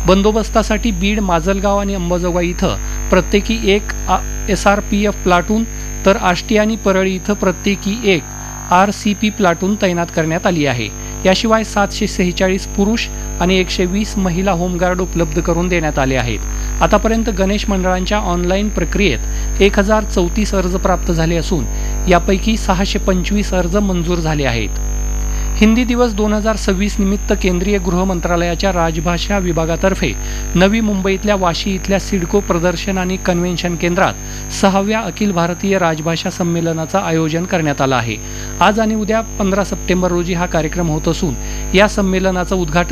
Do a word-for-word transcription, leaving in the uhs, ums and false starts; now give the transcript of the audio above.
बंदोबस्तासाठी बीड, माजलगाव आणि अंबाजोगाई इथं प्रत्येकी एक S R P F platoon तर आष्टी आणि परळी इथं प्रत्येकी एक आर सी पी प्लाटून तैनात करण्यात आली आहे. याशिवाय सातशे सेहेचाळीस पुरुष आणि एकशे वीस महिला होमगार्ड उपलब्ध करून देण्यात आले आहेत. आतापर्यंत गणेश मंडळांच्या ऑनलाईन प्रक्रियेत एक हजार चौतीस अर्ज प्राप्त झाले असून यापैकी सहाशे पंचवीस अर्ज मंजूर झाले आहेत. हिंदी दिवस दोन हजार सव्वीस निमित्त केंद्रीय गृह मंत्रालयाच्या राजभाषा विभागातर्फे नवी मुंबईतल्या वाशी इथल्या सिडको प्रदर्शन आणि कन्व्हेन्शन केंद्रात सहाव्या अखिल भारतीय राजभाषा संमेलनाचं आयोजन करण्यात आलं आहे. आज आणि उद्या पंधरा सप्टेंबर रोजी हा कार्यक्रम होत असून या संमेलनाचं उद्घाटन